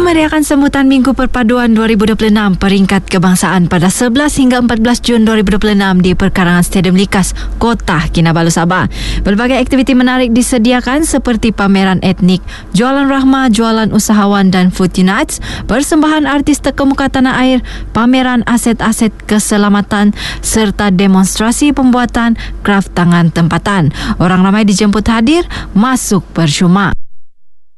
memeriahkan sambutan Minggu Perpaduan 2026 peringkat kebangsaan pada 11 hingga 14 Jun 2026 di perkarangan Stadium Likas, Kota Kinabalu, Sabah. Berbagai aktiviti menarik disediakan seperti pameran etnik, jualan rahmah, jualan usahawan dan food nights, persembahan artis terkemuka tanah air, pameran aset-aset keselamatan serta demonstrasi pembuatan kraf tangan tempatan. Orang ramai dijemput hadir masuk percuma.